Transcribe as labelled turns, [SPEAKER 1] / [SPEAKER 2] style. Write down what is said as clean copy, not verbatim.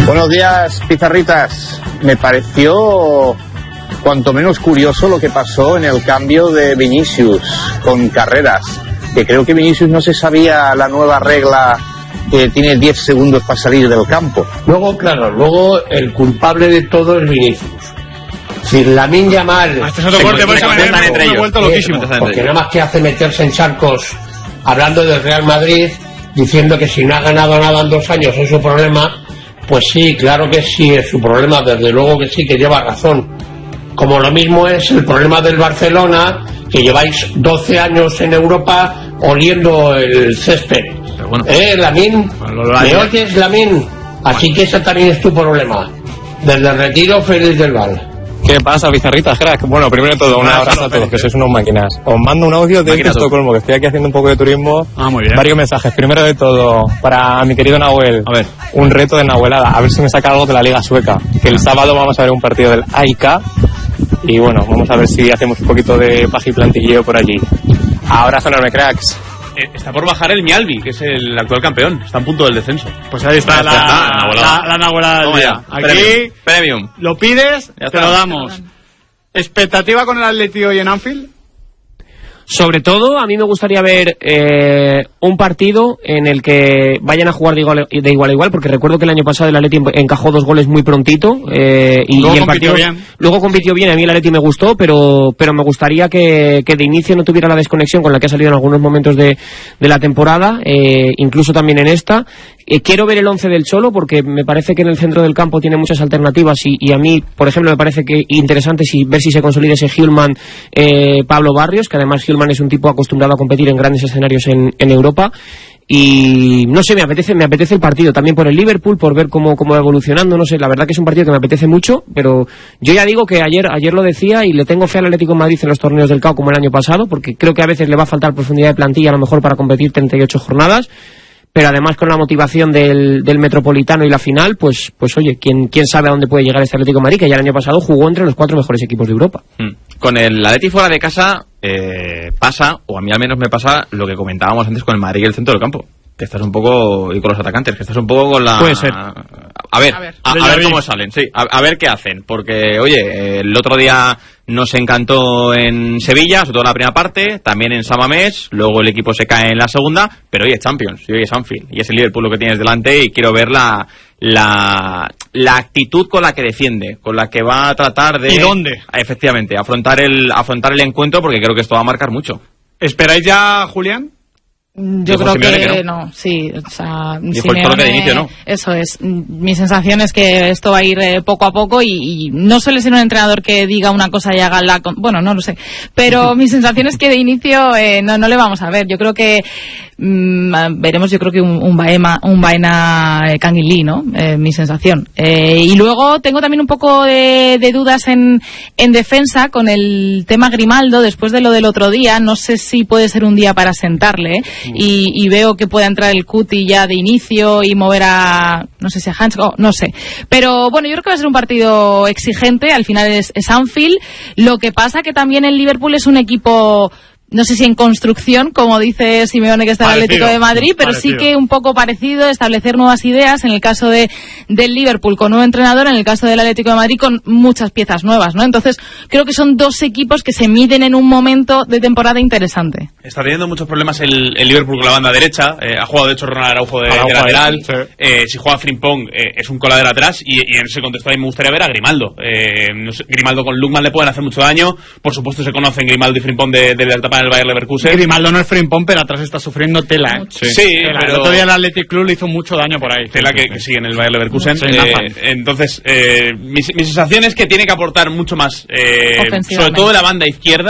[SPEAKER 1] Buenos días, pizarritas. Me pareció cuanto menos curioso lo que pasó en el cambio de Vinicius con Carreras, que creo que Vinicius no se sabía la nueva regla que tiene 10 segundos para salir del campo.
[SPEAKER 2] Luego el culpable de todo es Vinicius. Si Lamine Yamal...
[SPEAKER 3] Este es otro corte, por eso me he vuelto loquísimo.
[SPEAKER 2] Porque nada más que hace meterse en charcos hablando del Real Madrid, diciendo que si no ha ganado nada en 2 años es su problema. Pues sí, claro que sí, es su problema, desde luego que sí, que lleva razón. Como lo mismo es el problema del Barcelona, que lleváis 12 años en Europa oliendo el césped.
[SPEAKER 3] Bueno,
[SPEAKER 2] Lamine, ¿me oyes, Lamine? Así que ese también es tu problema. Desde el retiro, feliz del Val.
[SPEAKER 4] ¿Qué pasa, pizarritas, crack? Bueno, primero de todo, un abrazo a todos, que sois unos máquinas. Os mando un audio de Estocolmo, que estoy aquí haciendo un poco de turismo.
[SPEAKER 3] Muy bien.
[SPEAKER 4] Varios mensajes. Primero de todo, para mi querido Nahuel.
[SPEAKER 3] A ver.
[SPEAKER 4] Un reto de Nahuelada, a ver si me saca algo de la Liga Sueca. Que el sábado vamos a ver un partido del AIK. Y bueno, vamos a ver si hacemos un poquito de paja y plantilleo por allí. Abrazo enorme, cracks.
[SPEAKER 5] Está por bajar el Mjällby, que es el actual campeón. Está en punto del descenso.
[SPEAKER 3] Pues ahí está la Nahuelada del día. Aquí,
[SPEAKER 5] Premium.
[SPEAKER 3] lo pides, te lo damos. ¿Expectativa con el Atleti hoy en Anfield?
[SPEAKER 6] Sobre todo, a mí me gustaría ver un partido en el que vayan a jugar de igual a igual, porque recuerdo que el año pasado el Atleti encajó 2 goles muy prontito y el partido luego compitió bien. A mí el Atleti me gustó, pero me gustaría que de inicio no tuviera la desconexión con la que ha salido en algunos momentos de la temporada, incluso también en esta. Quiero ver el 11 del Cholo, porque me parece que en el centro del campo tiene muchas alternativas y a mí, por ejemplo, me parece que interesante ver si se consolida ese Hjulmand, Pablo Barrios, que además Hjulmand es un tipo acostumbrado a competir en grandes escenarios en Europa. Y no sé, me apetece el partido también por el Liverpool, por ver cómo va evolucionando. No sé, la verdad que es un partido que me apetece mucho, pero yo ya digo que ayer lo decía y le tengo fe al Atlético de Madrid en los torneos del CAO como el año pasado, porque creo que a veces le va a faltar profundidad de plantilla a lo mejor para competir 38 jornadas. Pero además con la motivación del Metropolitano y la final, pues oye, ¿quién sabe a dónde puede llegar este Atlético de Madrid, que ya el año pasado jugó entre los 4 mejores equipos de Europa.
[SPEAKER 5] Con el Atleti fuera de casa pasa, o a mí al menos me pasa, lo que comentábamos antes con el Madrid y el centro del campo. Que estás un poco, y con los atacantes, que estás un poco con la...
[SPEAKER 6] Puede ser.
[SPEAKER 5] A ver cómo salen, sí, a ver qué hacen, porque, oye, el otro día nos encantó en Sevilla, sobre todo en la primera parte, también en San Mamés, luego el equipo se cae en la segunda, pero hoy es Champions, y hoy es Anfield, y es el Liverpool lo que tienes delante, y quiero ver la actitud con la que defiende, con la que va a tratar de...
[SPEAKER 3] ¿Y dónde?
[SPEAKER 5] Efectivamente, afrontar el encuentro, porque creo que esto va a marcar mucho.
[SPEAKER 3] ¿Esperáis ya, Julián?
[SPEAKER 7] Yo creo que no, sí, o sea,
[SPEAKER 5] dijo el toque de inicio, ¿no?
[SPEAKER 7] Eso es, mi sensación es que esto va a ir poco a poco y no suele ser un entrenador que diga una cosa y haga la... Bueno, no lo sé, pero mi sensación es que de inicio no le vamos a ver. Yo creo que veremos, yo creo que un Baena Canguilí, ¿no? Mi sensación. Y luego tengo también un poco de dudas en defensa con el tema Grimaldo, después de lo del otro día. No sé si puede ser un día para sentarle, y veo que pueda entrar el Cuti ya de inicio y mover a, no sé si a Hans, no sé. Pero bueno, yo creo que va a ser un partido exigente, al final es Anfield. Lo que pasa que también el Liverpool es un equipo... No sé si en construcción, como dice Simeone, que está en el Atlético de Madrid, pero sí que un poco parecido, establecer nuevas ideas, en el caso del Liverpool con nuevo entrenador, en el caso del Atlético de Madrid con muchas piezas nuevas, ¿no? Entonces, creo que son 2 equipos que se miden en un momento de temporada interesante.
[SPEAKER 5] Está teniendo muchos problemas el Liverpool con la banda derecha, ha jugado de hecho Ronald Araujo de lateral, sí. Si juega Frimpong es un coladero atrás, y en ese contexto a mí me gustaría ver a Grimaldo. No sé, Grimaldo con Lukman le pueden hacer mucho daño, por supuesto se conocen Grimaldo y Frimpong de la etapa del Bayer Leverkusen.
[SPEAKER 3] Grimaldo no es Frimpong, pero atrás está sufriendo tela, ¿eh?
[SPEAKER 5] Sí,
[SPEAKER 3] tela.
[SPEAKER 5] Pero...
[SPEAKER 3] El otro día el Athletic Club le hizo mucho daño por ahí.
[SPEAKER 5] Tela que sigue en el Bayer Leverkusen.
[SPEAKER 3] Sí,
[SPEAKER 5] entonces, mi sensación es que tiene que aportar mucho más, sobre todo en la banda izquierda.